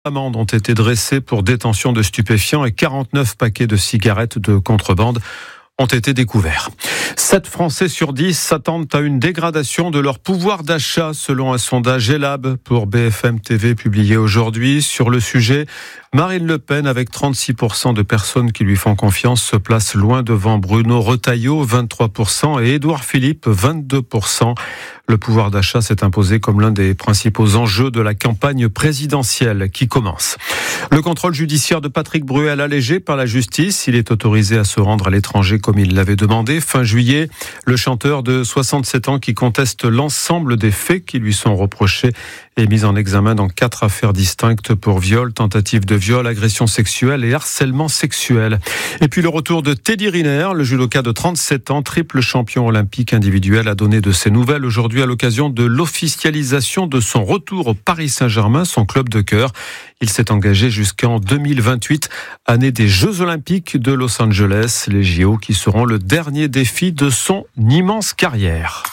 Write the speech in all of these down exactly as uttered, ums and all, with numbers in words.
Amendes ont été dressées pour détention de stupéfiants et quarante-neuf paquets de cigarettes de contrebande ont été découverts. sept Français sur dix s'attendent à une dégradation de leur pouvoir d'achat selon un sondage Elab pour B F M T V publié aujourd'hui. Sur le sujet, Marine Le Pen, avec trente-six pour cent de personnes qui lui font confiance, se place loin devant Bruno Retailleau, vingt-trois pour cent, et Édouard Philippe, vingt-deux pour cent. Le pouvoir d'achat s'est imposé comme l'un des principaux enjeux de la campagne présidentielle qui commence. Le contrôle judiciaire de Patrick Bruel allégé par la justice. Il est autorisé à se rendre à l'étranger comme il l'avait demandé. Fin juillet, le chanteur de soixante-sept ans qui conteste l'ensemble des faits qui lui sont reprochés est mis en examen dans quatre affaires distinctes pour viol, tentative de viol, agression sexuelle et harcèlement sexuel. Et puis le retour de Teddy Riner, le judoka de trente-sept ans, triple champion olympique individuel, a donné de ses nouvelles aujourd'hui à l'occasion de l'officialisation de son retour au Paris Saint-Germain, son club de cœur. Il s'est engagé jusqu'en deux mille vingt-huit, année des Jeux Olympiques de Los Angeles, les J O qui seront le dernier défi de son immense carrière.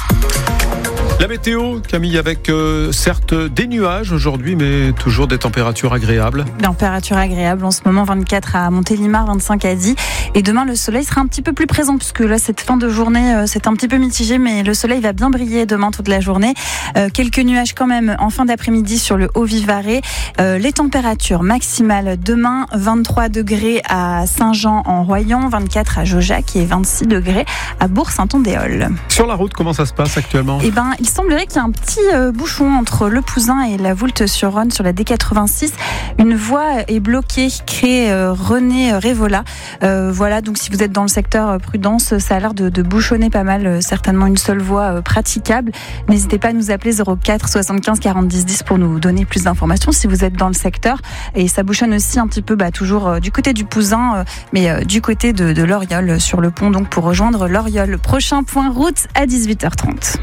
La météo, Camille, avec euh, certes des nuages aujourd'hui, mais toujours des températures agréables. Température agréable en ce moment, vingt-quatre à Montélimar, vingt-cinq à Die. Et demain, le soleil sera un petit peu plus présent, puisque là, cette fin de journée, euh, c'est un petit peu mitigé, mais le soleil va bien briller demain toute la journée. Euh, quelques nuages quand même en fin d'après-midi sur le Haut-Vivarais. Euh, les températures maximales demain, vingt-trois degrés à Saint-Jean en Royan, vingt-quatre à Jaujac et vingt-six degrés à Bourg-Saint-Ondéol. Sur la route, comment ça se passe actuellement ? Eh ben, il semblerait qu'il y ait un petit euh, bouchon entre Le Pouzin et la Voulte-sur-Rhône sur la D quatre-vingt-six. Une voie est bloquée, créée euh, René Révola. Euh, voilà, donc si vous êtes dans le secteur euh, Prudence, ça a l'air de, de bouchonner pas mal, euh, certainement une seule voie euh, praticable. N'hésitez pas à nous appeler zéro quatre soixante-quinze quarante dix dix pour nous donner plus d'informations si vous êtes dans le secteur. Et ça bouchonne aussi un petit peu, bah, toujours euh, du côté du Pouzin, euh, mais euh, du côté de, de l'Oriol, sur le pont, donc pour rejoindre l'Oriol. Prochain point route à dix-huit heures trente.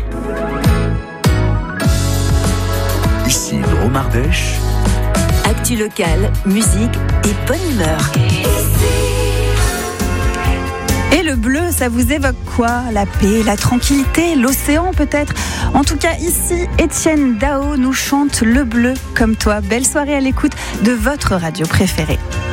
Ici Drôme Ardèche. Actu locale, musique et bonne humeur. Et le bleu, ça vous évoque quoi ? La paix, la tranquillité, l'océan peut-être ? En tout cas, ici, Étienne Dao nous chante Le bleu comme toi. Belle soirée à l'écoute de votre radio préférée.